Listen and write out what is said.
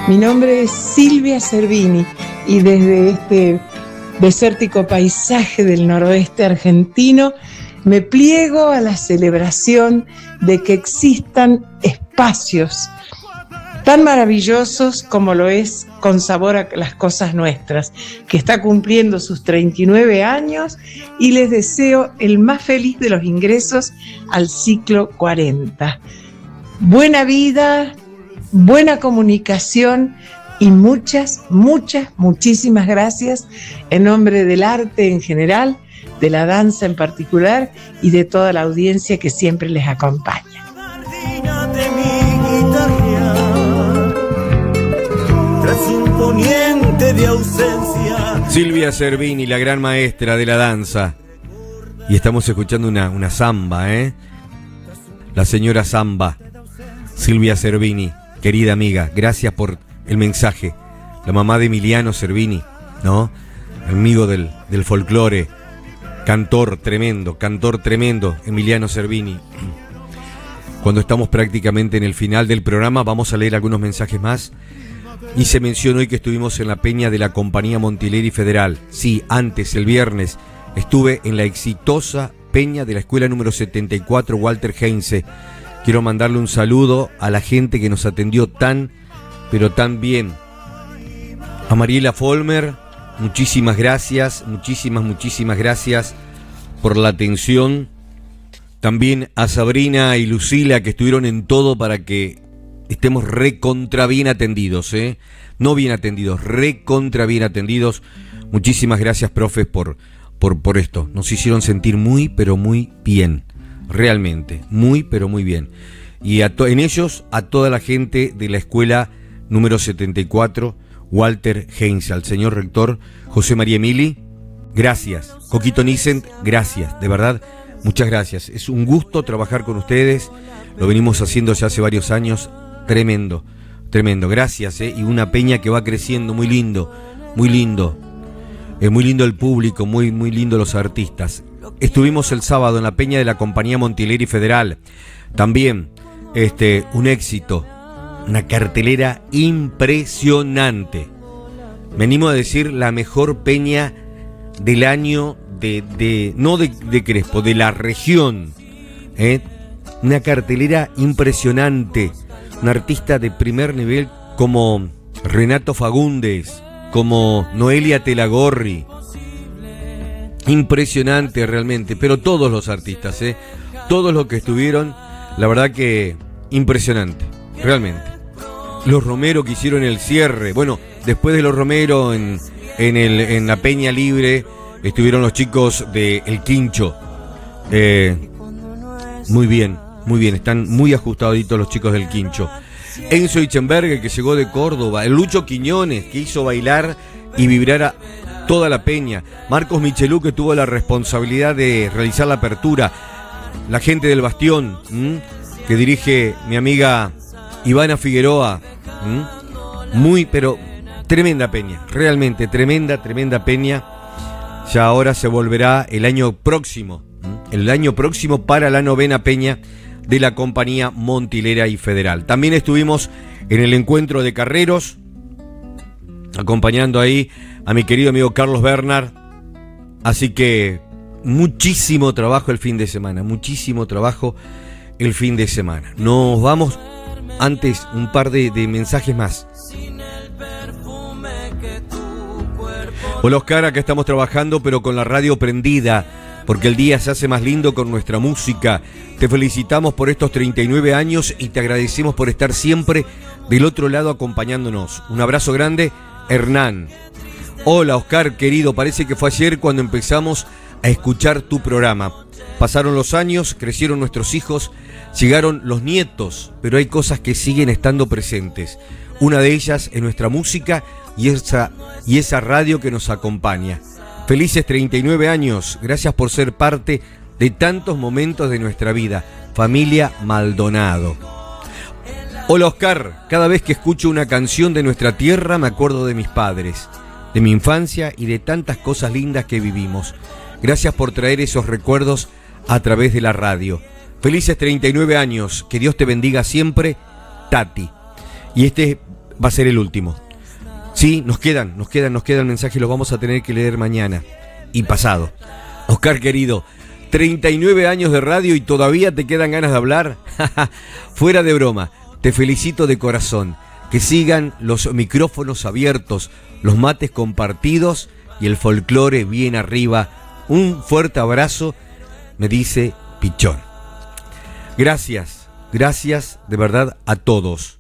Mi nombre es Silvia Cervini y desde este desértico paisaje del noroeste argentino me pliego a la celebración de que existan espacios tan maravillosos como lo es Con Sabor a las Cosas Nuestras, que está cumpliendo sus 39 años, y les deseo el más feliz de los ingresos al ciclo 40. Buena vida, buena comunicación y muchísimas gracias en nombre del arte en general, de la danza en particular y de toda la audiencia que siempre les acompaña. De ausencia. Silvia Cervini, la gran maestra de la danza. Y estamos escuchando una samba, La señora samba. Silvia Cervini, querida amiga, gracias por el mensaje. La mamá de Emiliano Cervini, ¿no? Amigo del folclore. Cantor tremendo, Emiliano Cervini. Cuando estamos prácticamente en el final del programa, vamos a leer algunos mensajes más. Y se mencionó hoy que estuvimos en la peña de la Compañía Montileri Federal. Sí, antes, el viernes, estuve en la exitosa peña de la escuela número 74 Walter Heinze. Quiero mandarle un saludo a la gente que nos atendió tan, pero tan bien. A Mariela Folmer, muchísimas gracias, muchísimas gracias por la atención. También a Sabrina y Lucila, que estuvieron en todo para que estemos recontra bien atendidos, no bien atendidos, recontra bien atendidos. Muchísimas gracias, profes, por esto. Nos hicieron sentir muy, pero muy bien. Realmente, muy, pero muy bien. Y en ellos, a toda la gente de la escuela número 74, Walter Heinze, al señor rector José María Emili, gracias. Coquito Nicent, gracias, de verdad, muchas gracias. Es un gusto trabajar con ustedes, lo venimos haciendo ya hace varios años. Tremendo, gracias, y una peña que va creciendo, muy lindo, muy lindo el público, muy lindo los artistas. Estuvimos el sábado en la peña de la Compañía Montileri Federal, también, un éxito, una cartelera impresionante. Me animo a decir la mejor peña del año no de Crespo, de la región, una cartelera impresionante. Un artista de primer nivel como Renato Fagundes, como Noelia Telagorri. Impresionante realmente, pero todos los artistas, todos los que estuvieron, la verdad que impresionante, realmente. Los Romero que hicieron el cierre, bueno, después de los Romero en la Peña Libre estuvieron los chicos de El Quincho. Muy bien, están muy ajustaditos los chicos del Quincho. Enzo Ichenberger, que llegó de Córdoba. El Lucho Quiñones, que hizo bailar y vibrar a toda la peña. Marcos Michelú, que tuvo la responsabilidad de realizar la apertura. La gente del Bastión, que dirige mi amiga Ivana Figueroa. Pero tremenda peña, realmente tremenda peña. Ya ahora se volverá el año próximo para la 9ª peña de la Compañía Montilera y Federal. También estuvimos en el encuentro de carreros, acompañando ahí a mi querido amigo Carlos Bernard. Así que muchísimo trabajo el fin de semana, Nos vamos, antes un par de mensajes más. Hola Oscar, acá estamos trabajando pero con la radio prendida, porque el día se hace más lindo con nuestra música. Te felicitamos por estos 39 años y te agradecemos por estar siempre del otro lado acompañándonos. Un abrazo grande, Hernán. Hola Oscar, querido, parece que fue ayer cuando empezamos a escuchar tu programa. Pasaron los años, crecieron nuestros hijos, llegaron los nietos, pero hay cosas que siguen estando presentes. Una de ellas es nuestra música y esa radio que nos acompaña. Felices 39 años, gracias por ser parte de tantos momentos de nuestra vida. Familia Maldonado. Hola Oscar, cada vez que escucho una canción de nuestra tierra me acuerdo de mis padres, de mi infancia y de tantas cosas lindas que vivimos. Gracias por traer esos recuerdos a través de la radio. Felices 39 años, que Dios te bendiga siempre, Tati. Y va a ser el último. Sí, nos quedan mensajes, los vamos a tener que leer mañana y pasado. Oscar querido, 39 años de radio y todavía te quedan ganas de hablar. Fuera de broma, te felicito de corazón. Que sigan los micrófonos abiertos, los mates compartidos y el folclore bien arriba. Un fuerte abrazo, me dice Pichón. Gracias de verdad a todos.